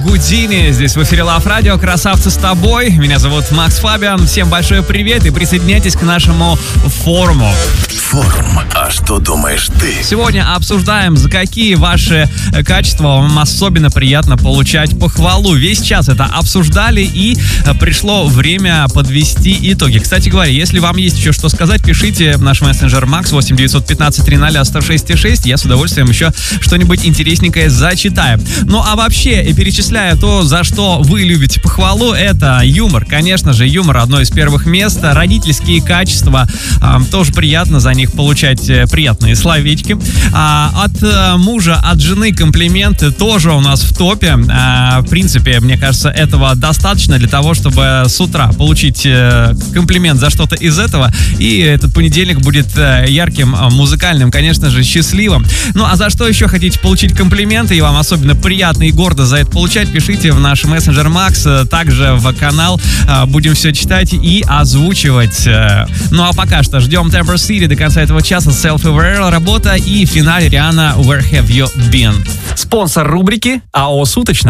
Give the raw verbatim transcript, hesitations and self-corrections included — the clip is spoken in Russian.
Гудини, здесь в эфире Love Radio, красавцы с тобой. Меня зовут Макс Фабиан, всем большой привет и присоединяйтесь к нашему форуму. Форум. А что думаешь ты? Сегодня обсуждаем, за какие ваши качества вам особенно приятно получать похвалу. Весь час это обсуждали, и пришло время подвести итоги. Кстати говоря, если вам есть еще что сказать, пишите в наш мессенджер Макс восемь девятьсот пятнадцать триста сто шесть шесть. Я с удовольствием еще что-нибудь интересненькое зачитаю. Ну а вообще, перечисляя то, за что вы любите похвалу, это юмор. Конечно же, юмор одно из первых мест. Родительские качества, э, тоже приятно за них получать э, приятные словечки. А, от э, мужа, от жены комплименты тоже у нас в топе. А, в принципе, мне кажется, этого достаточно для того, чтобы с утра получить э, комплимент за что-то из этого. И этот понедельник будет э, ярким, э, музыкальным, конечно же, счастливым. Ну а за что еще хотите получить комплименты, и вам особенно приятно и гордо за это получать, пишите в наш мессенджер Макс, также в канал. Э, будем все читать и озвучивать. Э, ну а пока что ждем Temper City до конца этого часа. Self-Aware работа и в финале Риhanna Where Have You Been. Спонсор рубрики АО «Суточно».